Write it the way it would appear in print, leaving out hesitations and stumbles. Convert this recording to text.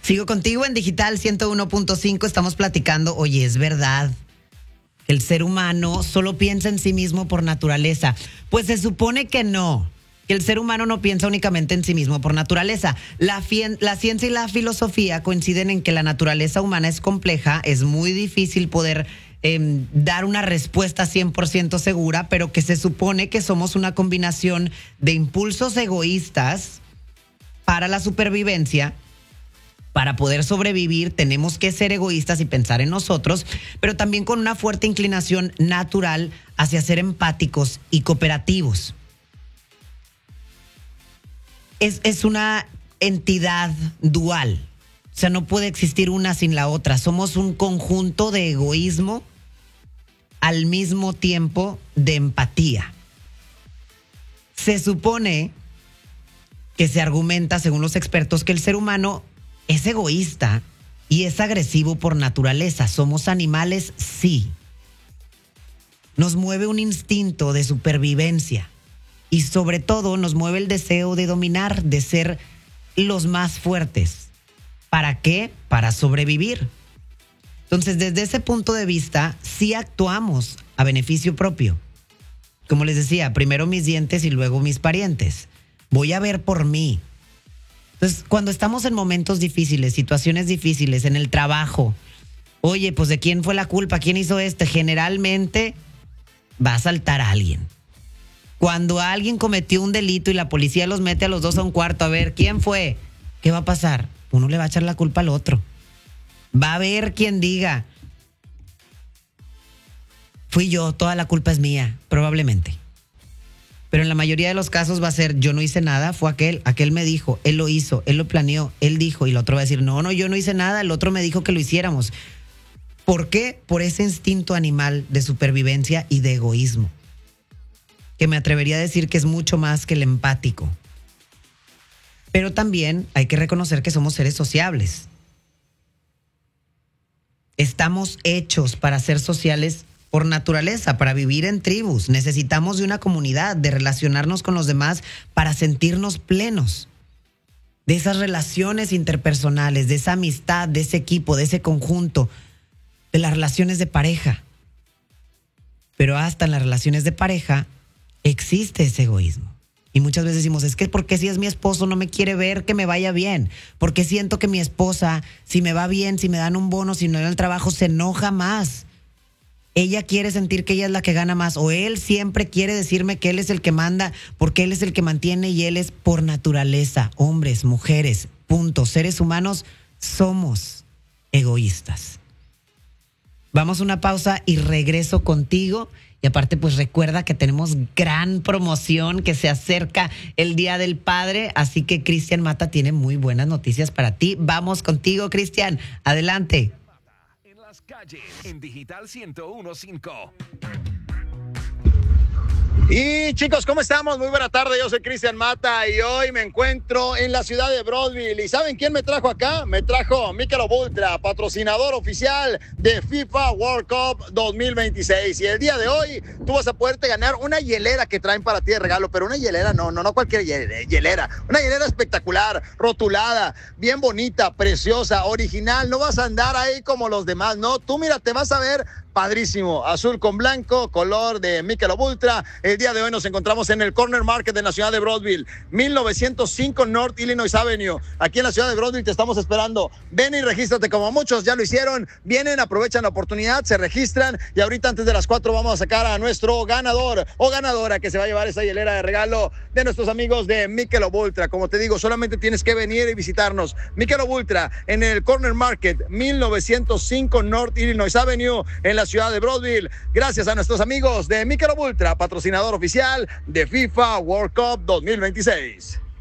Sigo contigo en Digital 101.5. Estamos platicando. Oye, es verdad que el ser humano solo piensa en sí mismo por naturaleza. Pues se supone que no. Que el ser humano no piensa únicamente en sí mismo por naturaleza. La ciencia y la filosofía coinciden en que la naturaleza humana es compleja, es muy difícil poder dar una respuesta 100% segura, pero que se supone que somos una combinación de impulsos egoístas para la supervivencia. Para poder sobrevivir tenemos que ser egoístas y pensar en nosotros, pero también con una fuerte inclinación natural hacia ser empáticos y cooperativos. Es una entidad dual, o sea, no puede existir una sin la otra. Somos un conjunto de egoísmo al mismo tiempo de empatía. Se supone que se argumenta, según los expertos, que el ser humano es egoísta y es agresivo por naturaleza. ¿Somos animales? Sí. Nos mueve un instinto de supervivencia y sobre todo nos mueve el deseo de dominar, de ser los más fuertes. ¿Para qué? Para sobrevivir. Entonces, desde ese punto de vista, sí actuamos a beneficio propio. Como les decía, primero mis dientes y luego mis parientes. Voy a ver por mí. Entonces, cuando estamos en momentos difíciles, situaciones difíciles, en el trabajo, oye, pues ¿de quién fue la culpa? ¿Quién hizo esto? Generalmente va a saltar a alguien. Cuando alguien cometió un delito y la policía los mete a los dos a un cuarto, a ver, ¿quién fue? ¿Qué va a pasar? Uno le va a echar la culpa al otro. Va a haber quien diga, fui yo, toda la culpa es mía, probablemente. Pero en la mayoría de los casos va a ser, yo no hice nada, fue aquel me dijo, él lo hizo, él lo planeó, él dijo, y el otro va a decir, no, yo no hice nada, el otro me dijo que lo hiciéramos. ¿Por qué? Por ese instinto animal de supervivencia y de egoísmo, que me atrevería a decir que es mucho más que el empático. Pero también hay que reconocer que somos seres sociables. Estamos hechos para ser sociales por naturaleza, para vivir en tribus. Necesitamos de una comunidad, de relacionarnos con los demás para sentirnos plenos. De esas relaciones interpersonales, de esa amistad, de ese equipo, de ese conjunto, de las relaciones de pareja. Pero hasta en las relaciones de pareja existe ese egoísmo. Y muchas veces decimos, es que ¿por qué si es mi esposo no me quiere ver que me vaya bien? Porque siento que mi esposa, si me va bien, si me dan un bono, si no en el trabajo, se enoja más. Ella quiere sentir que ella es la que gana más, o él siempre quiere decirme que él es el que manda, porque él es el que mantiene y él es por naturaleza. Hombres, mujeres, punto. Seres humanos somos egoístas. Vamos a una pausa y regreso contigo. Y aparte, pues recuerda que tenemos gran promoción, que se acerca el Día del Padre, así que Cristian Mata tiene muy buenas noticias para ti. Vamos contigo, Cristian. Adelante. En las calles, en Digital 101.5. Y chicos, ¿cómo estamos? Muy buena tarde, yo soy Cristian Mata y hoy me encuentro en la ciudad de Broadville. ¿Y saben quién me trajo acá? Me trajo Michelob Ultra, patrocinador oficial de FIFA World Cup 2026. Y el día de hoy tú vas a poderte ganar una hielera que traen para ti de regalo, pero una hielera no cualquier hielera. Una hielera espectacular, rotulada, bien bonita, preciosa, original. No vas a andar ahí como los demás, no. Tú mira, te vas a ver padrísimo, azul con blanco, color de Michelob Ultra. El día de hoy nos encontramos en el Corner Market de la ciudad de Broadville, 1905 North Illinois Avenue. Aquí en la ciudad de Broadville te estamos esperando. Ven y regístrate, como muchos ya lo hicieron. Vienen, aprovechan la oportunidad, se registran y ahorita antes de las 4 vamos a sacar a nuestro ganador o ganadora que se va a llevar esa hielera de regalo de nuestros amigos de Michelob Ultra. Como te digo, solamente tienes que venir y visitarnos. Michelob Ultra en el Corner Market, 1905 North Illinois Avenue, en la ciudad de Broadville. Gracias a nuestros amigos de Michelob Ultra, patrocinador oficial de FIFA World Cup 2026.